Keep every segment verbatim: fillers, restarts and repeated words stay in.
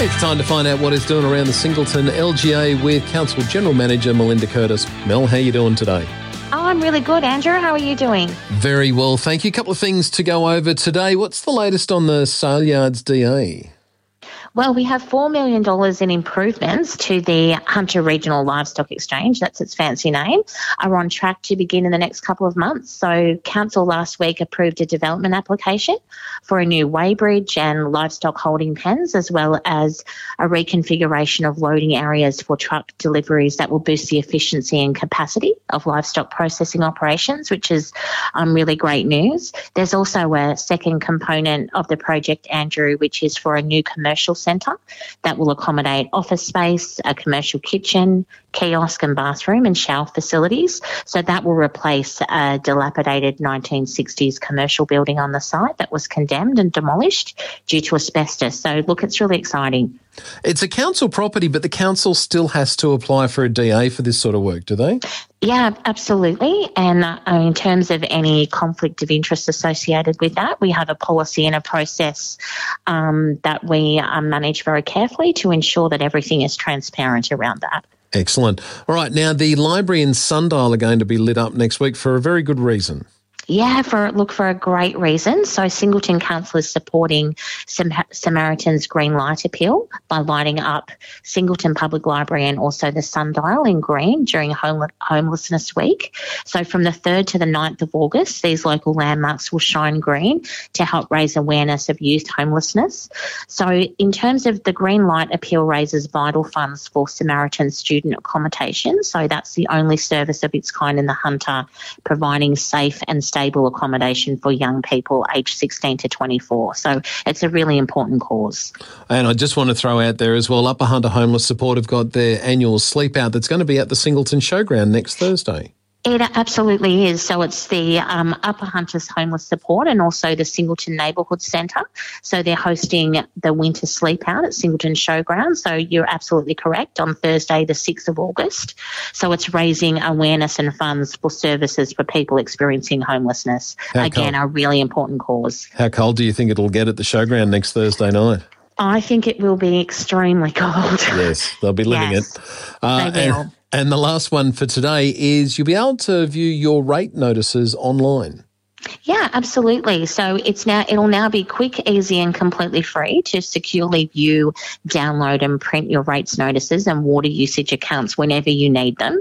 It's time to find out what it's doing around the Singleton L G A with Council General Manager Melinda Curtis. Mel, how are you doing today? Oh, I'm really good, Andrew. How are you doing? Very well, thank you. A couple of things to go over today. What's the latest on the sale yards D A? Well, we have four million dollars in improvements to the Hunter Regional Livestock Exchange, that's its fancy name, are on track to begin in the next couple of months. So Council last week approved a development application for a new weighbridge and livestock holding pens, as well as a reconfiguration of loading areas for truck deliveries that will boost the efficiency and capacity of livestock processing operations, which is um, really great news. There's also a second component of the project, Andrew, which is for a new commercial centre that will accommodate office space, a commercial kitchen, kiosk and bathroom and shower facilities. So that will replace a dilapidated nineteen sixties commercial building on the site that was condemned and demolished due to asbestos. So look, it's really exciting. It's a council property, but the council still has to apply for a D A for this sort of work, do they? Yeah, absolutely. And uh, in terms of any conflict of interest associated with that, we have a policy and a process um, that we um, manage very carefully to ensure that everything is transparent around that. Excellent. All right, now the library and sundial are going to be lit up next week for a very good reason. Yeah, for look, for a great reason. So Singleton Council is supporting Sam- Samaritan's Green Light Appeal by lighting up Singleton Public Library and also the sundial in green during home- Homelessness Week. So from the third to the ninth of August, these local landmarks will shine green to help raise awareness of youth homelessness. So in terms of the Green Light Appeal raises vital funds for Samaritan student accommodation. So that's the only service of its kind in the Hunter, providing safe and stable accommodation for young people aged sixteen to twenty-four. So it's a really important cause. And I just want to throw out there as well, Upper Hunter Homeless Support have got their annual sleep out that's going to be at the Singleton Showground next Thursday. It absolutely is. So it's the um, Upper Hunters Homeless Support and also the Singleton Neighbourhood Centre. So they're hosting the winter sleep out at Singleton Showground. So you're absolutely correct, on Thursday the sixth of August. So it's raising awareness and funds for services for people experiencing homelessness. How Again, cold? a really important cause. How cold do you think it'll get at the Showground next Thursday night? I think it will be extremely cold. Yes, they'll be living Yes, it. Uh, they will. And, and the last one for today is you'll be able to view your rate notices online. Yeah, absolutely. So it's now it'll now be quick, easy and completely free to securely view, download and print your rates notices and water usage accounts whenever you need them.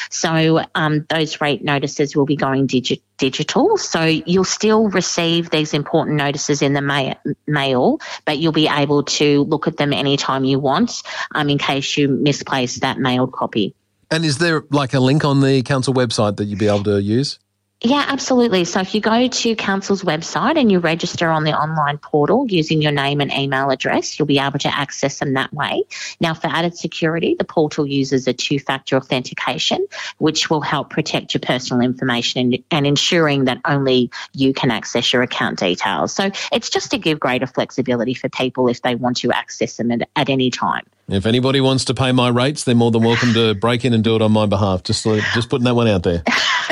So um, those rate notices will be going digi- digital. So you'll still receive these important notices in the ma- mail, but you'll be able to look at them anytime you want um, in case you misplace that mailed copy. And is there like a link on the council website that you'll be able to use? Yeah, absolutely. So if you go to Council's website and you register on the online portal using your name and email address, you'll be able to access them that way. Now, for added security, the portal uses a two-factor authentication, which will help protect your personal information and, and ensuring that only you can access your account details. So it's just to give greater flexibility for people if they want to access them at, at any time. If anybody wants to pay my rates, they're more than welcome to break in and do it on my behalf. Just, just putting that one out there.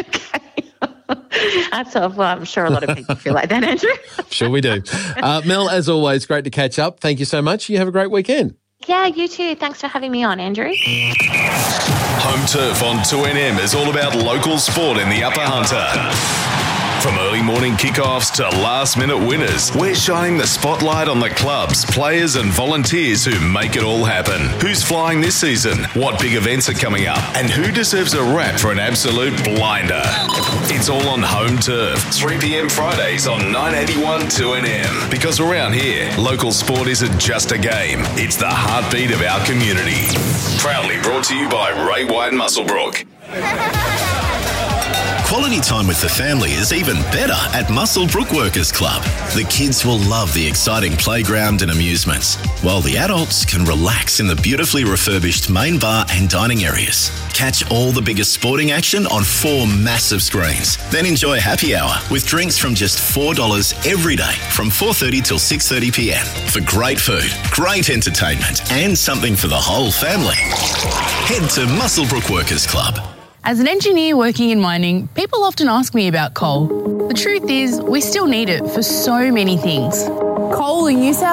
That's all, well, I'm sure a lot of people feel like that, Andrew. Sure we do. Uh, Mel, as always, great to catch up. Thank you so much. You have a great weekend. Yeah, you too. Thanks for having me on, Andrew. Home Turf on two N M is all about local sport in the Upper Hunter. From early morning kickoffs to last-minute winners, we're shining the spotlight on the clubs, players and volunteers who make it all happen. Who's flying this season? What big events are coming up? And who deserves a rap for an absolute blinder? It's all on Home Turf, three p.m. Fridays on nine eighty-one two N M. Because around here, local sport isn't just a game, it's the heartbeat of our community. Proudly brought to you by Ray White Musselbrook. Quality time with the family is even better at Musselbrook Workers Club. The kids will love the exciting playground and amusements, while the adults can relax in the beautifully refurbished main bar and dining areas. Catch all the biggest sporting action on four massive screens. Then enjoy happy hour with drinks from just four dollars every day from four thirty till six thirty p.m. for great food, great entertainment and something for the whole family. Head to Musselbrook Workers Club. As an engineer working in mining, people often ask me about coal. The truth is, we still need it for so many things. Coal in New South